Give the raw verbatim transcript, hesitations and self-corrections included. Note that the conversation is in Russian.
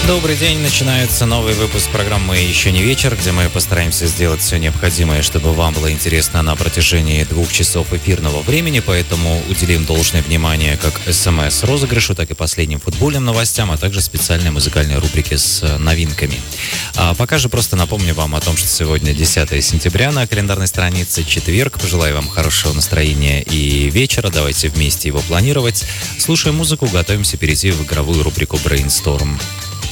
Добрый день, начинается новый выпуск программы «Еще не вечер», где мы постараемся сделать все необходимое, чтобы вам было интересно на протяжении двух часов эфирного времени, поэтому уделим должное внимание как СМС-розыгрышу, так и последним футбольным новостям, а также специальной музыкальной рубрике с новинками. А пока же просто напомню вам о том, что сегодня десятое сентября на календарной странице, четверг. Пожелаю вам хорошего настроения и вечера, давайте вместе его планировать. Слушаем музыку, готовимся перейти в игровую рубрику «Brainstorm».